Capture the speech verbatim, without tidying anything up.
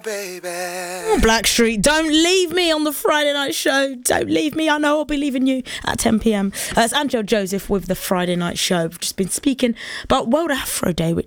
Baby. Blackstreet, don't leave me on the Friday night show. Don't leave me. I know I'll be leaving you at ten p.m. Uh, it's Angel Joseph with the Friday night show. We've just been speaking about World Afro Day, which